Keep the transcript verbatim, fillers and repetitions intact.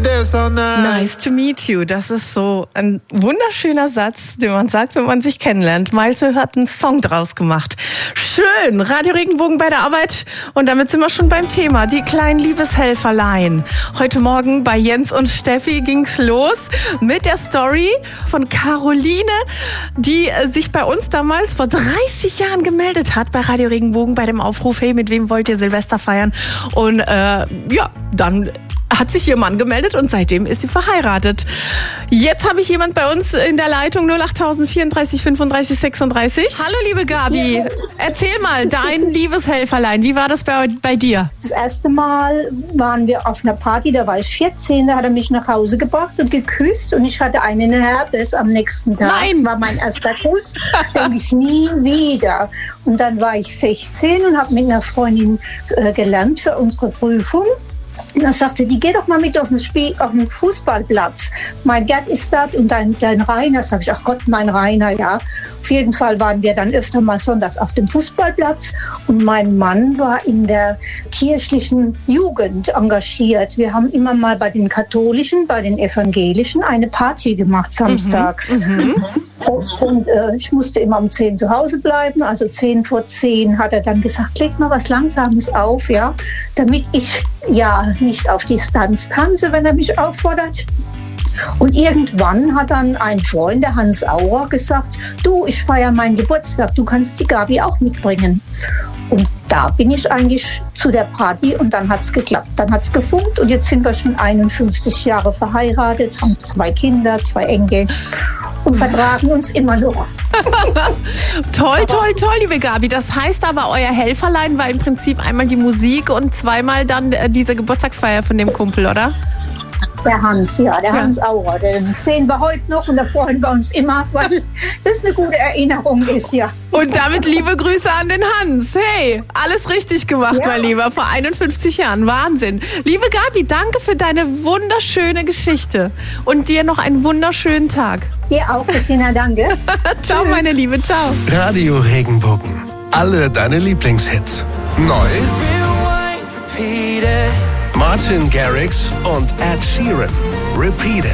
this all night. Nice to meet you. Das ist so ein wunderschöner Satz, den man sagt, wenn man sich kennenlernt. Miles hat einen Song draus gemacht. Schön. Radio Regenbogen bei der Arbeit. Und damit sind wir schon beim Thema. Die kleinen Liebeshelferlein. Heute Morgen bei Jens und Steffi ging's los mit der Story von Caroline, die sich bei uns damals vor dreißig Jahren gemeldet hat bei Radio Regenbogen bei dem Aufruf, hey, mit wem wollt ihr Silvester feiern? Und äh, ja, dann hat sich ihr Mann gemeldet und seitdem ist sie verheiratet. Jetzt habe ich jemand bei uns in der Leitung, null acht vierunddreißig fünfunddreißig sechsunddreißig. Hallo liebe Gabi, erzähl mal, dein Liebeshelferlein, wie war das bei, bei dir? Das erste Mal waren wir auf einer Party, da war ich vierzehn, da hat er mich nach Hause gebracht und geküsst und ich hatte einen Herpes am nächsten Tag. Nein. Das war mein erster Kuss, denke ich nie wieder. Und dann war ich sechzehn und habe mit einer Freundin äh, gelernt für unsere Prüfung. Und dann sagte die, geh doch mal mit auf den, Spiel, auf den Fußballplatz. Mein Gerd ist dort und dein, dein Rainer. Sag ich, ach Gott, mein Rainer, ja. Auf jeden Fall waren wir dann öfter mal sonntags auf dem Fußballplatz. Und mein Mann war in der kirchlichen Jugend engagiert. Wir haben immer mal bei den Katholischen, bei den Evangelischen eine Party gemacht samstags. Mhm, mhm. Und äh, ich musste immer um zehn zu Hause bleiben, also zehn vor zehn hat er dann gesagt, leg mal was Langsames auf, ja, damit ich ja nicht auf Distanz tanze, wenn er mich auffordert. Und irgendwann hat dann ein Freund, der Hans Auer, gesagt, du, ich feiere meinen Geburtstag, du kannst die Gabi auch mitbringen. Und da bin ich eigentlich zu der Party und dann hat's geklappt. Dann hat's gefunkt und jetzt sind wir schon einundfünfzig Jahre verheiratet, haben zwei Kinder, zwei Enkel und vertragen uns immer noch. Toll, toll, toll, liebe Gabi. Das heißt aber, euer Helferlein war im Prinzip einmal die Musik und zweimal dann äh, diese Geburtstagsfeier von dem Kumpel, oder? Der Hans, ja, der ja. Hans Auer, den sehen wir heute noch und da freuen wir uns immer, weil das eine gute Erinnerung ist, ja. Und damit liebe Grüße an den Hans. Hey, alles richtig gemacht, ja. Mein Lieber, vor einundfünfzig Jahren. Wahnsinn. Liebe Gabi, danke für deine wunderschöne Geschichte und dir noch einen wunderschönen Tag. Dir auch, Christina, danke. Ciao, meine Liebe, ciao. Radio Regenbogen. Alle deine Lieblingshits. Neu. Martin Garrix und Ed Sheeran. Repeat It.